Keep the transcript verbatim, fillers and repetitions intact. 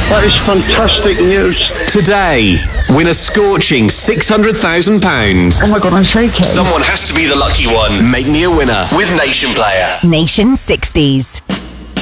That is fantastic news. Today, win a scorching six hundred thousand pounds. Oh my God, I'm shaking. Someone has to be the lucky one. Make me a winner with Nation Player. Nation sixties.